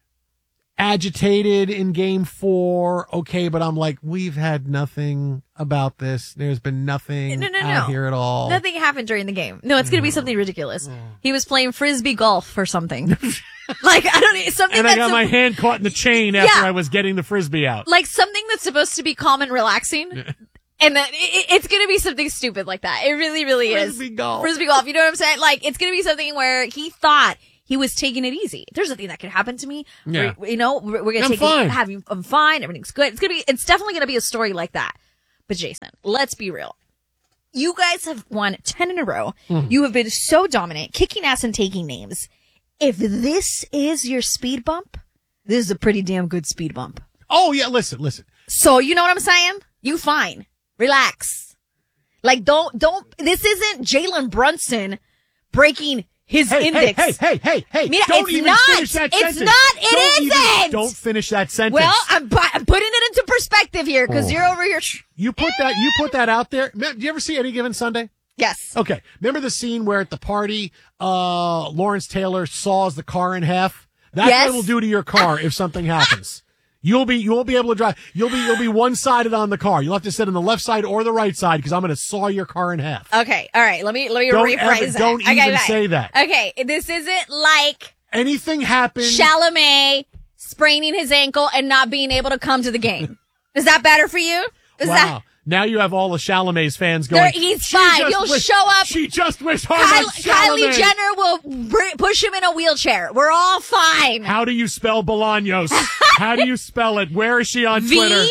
agitated in game 4, okay, but I'm like, we've had nothing about this. There's been nothing out here at all. Nothing happened during the game. No, it's going to be something ridiculous. He was playing frisbee golf or something. Like, I don't know, something and I got my hand caught in the chain after I was getting the frisbee out. Like something that's supposed to be calm and relaxing. And then it's going to be something stupid like that. It really, really is. Frisbee golf. Frisbee golf. You know what I'm saying? Like, it's going to be something where he thought he was taking it easy. There's nothing that could happen to me. Yeah. We're going to take it. I'm fine. Everything's good. It's definitely going to be a story like that. But Jason, let's be real. You guys have won 10 in a row. You have been so dominant, kicking ass and taking names. If this is your speed bump, this is a pretty damn good speed bump. Oh yeah, listen. So you know what I'm saying? You fine. Relax. Like don't, this isn't Jalen Brunson breaking his index. Hey. Mira, don't even finish that sentence. It isn't. Don't finish that sentence. Well, I'm putting it into perspective here because you're over here. You put that out there. Do you ever see Any Given Sunday? Yes. Okay. Remember the scene where at the party, Lawrence Taylor saws the car in half? That's what it'll do to your car if something happens. You won't be able to drive. You'll be one-sided on the car. You'll have to sit on the left side or the right side because I'm going to saw your car in half. Okay. All right. Let me rephrase that. Don't even say that. Okay. This isn't like anything happened. Chalamet spraining his ankle and not being able to come to the game. Is that better for you? Wow. Now you have all the Chalamet's fans going, he's fine. He'll show up. She just wished Harmon Chalamet. Kylie Jenner will push him in a wheelchair. We're all fine. How do you spell Bolaños? How do you spell it? Where is she on Twitter?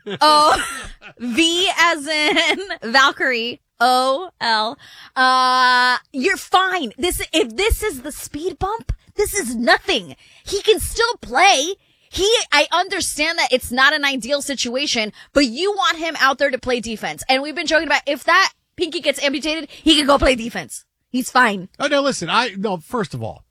V as in Valkyrie. O-L. You're fine. If this is the speed bump, this is nothing. He can still play. I understand that it's not an ideal situation, but you want him out there to play defense. And we've been joking about if that pinky gets amputated, he can go play defense. He's fine. Oh, no, listen, first of all,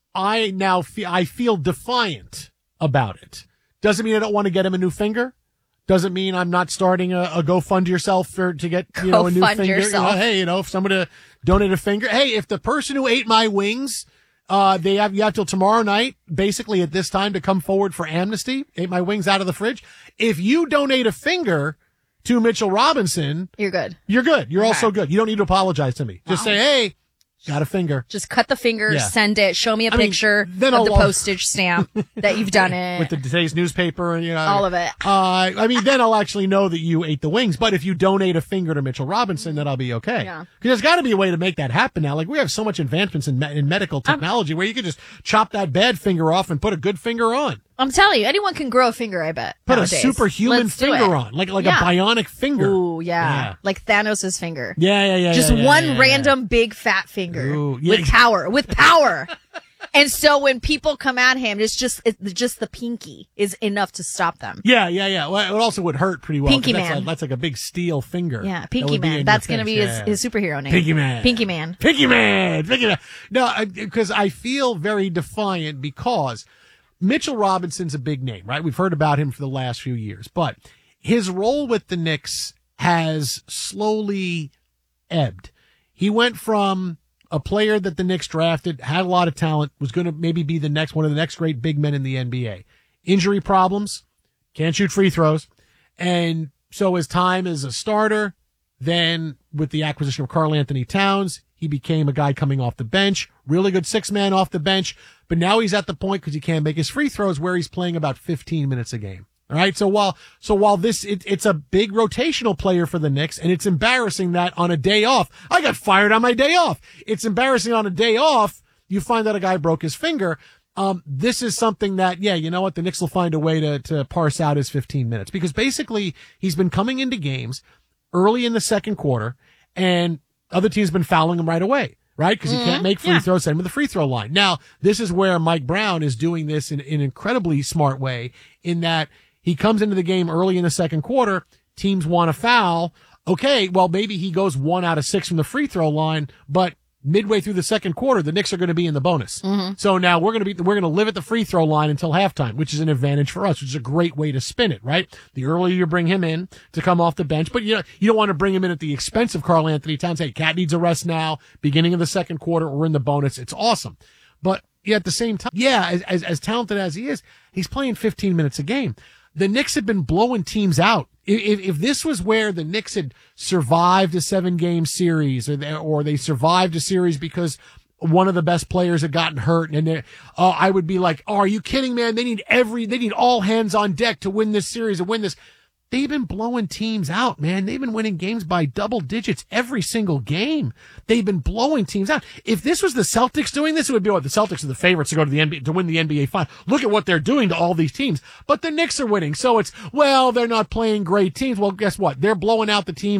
I feel defiant about it. Doesn't mean I don't want to get him a new finger. Doesn't mean I'm not starting a go fund yourself to get, a new finger. Hey, if somebody to donate a finger. Hey, if the person who ate my wings, you have till tomorrow night, basically at this time, to come forward for amnesty. Ate my wings out of the fridge. If you donate a finger to Mitchell Robinson, you're good. You're good. You're also good. You don't need to apologize to me. Just say, hey, got a finger. Just cut the finger, send it, show me a picture of the postage stamp that you've done it. With today's newspaper and, all of it. Then I'll actually know that you ate the wings. But if you donate a finger to Mitchell Robinson, then I'll be okay. Yeah. Because there's got to be a way to make that happen now. Like, we have so much advancements in medical technology where you can just chop that bad finger off and put a good finger on. I'm telling you, anyone can grow a finger, I bet. Put nowadays. A superhuman finger on. Like a bionic finger. Ooh, yeah. Like Thanos' finger. Yeah. Just one random big fat finger. Ooh, with power. And so when people come at him, it's just the pinky is enough to stop them. Yeah. Well, it also would hurt pretty well. Pinky Man. That's like a big steel finger. Yeah, Pinky Man. That's going to be his superhero name. Pinky Man. Pinky Man. Pinky Man. Pinky Man. No, because I feel very defiant because Mitchell Robinson's a big name, right? We've heard about him for the last few years, but his role with the Knicks has slowly ebbed. He went from a player that the Knicks drafted, had a lot of talent, was going to maybe be one of the next great big men in the NBA. Injury problems, can't shoot free throws. And so his time as a starter, then with the acquisition of Karl Anthony Towns, he became a guy coming off the bench, really good 6-man off the bench. But now he's at the point, because he can't make his free throws, where he's playing about 15 minutes a game. All right. So while it's a big rotational player for the Knicks, and it's embarrassing that on a day off, I got fired on my day off. It's embarrassing on a day off. You find that a guy broke his finger. This is something that, you know what? The Knicks will find a way to parse out his 15 minutes, because basically he's been coming into games early in the second quarter, and other teams been fouling him right away. Right? Because he can't make free throws, send him to the free throw line. Now, this is where Mike Brown is doing this in an incredibly smart way, in that he comes into the game early in the second quarter. Teams want to foul. Okay, well, maybe he goes 1 out of 6 from the free throw line, but midway through the second quarter, the Knicks are going to be in the bonus. So now we're going to live at the free throw line until halftime, which is an advantage for us, which is a great way to spin it, right? The earlier you bring him in to come off the bench, but you don't want to bring him in at the expense of Karl Anthony Towns. Hey, Cat needs a rest now. Beginning of the second quarter, we're in the bonus. It's awesome. But at the same time, as talented as he is, he's playing 15 minutes a game. The Knicks have been blowing teams out. If this was where the Knicks had survived a 7-game series, or they survived a series because one of the best players had gotten hurt, and I would be like, are you kidding, man? They need all hands on deck to win this series and win this. They've been blowing teams out, man. They've been winning games by double digits every single game. They've been blowing teams out. If this was the Celtics doing this, it would be the Celtics are the favorites to go to the NBA, to win the NBA final. Look at what they're doing to all these teams. But the Knicks are winning. So they're not playing great teams. Well, guess what? They're blowing out the teams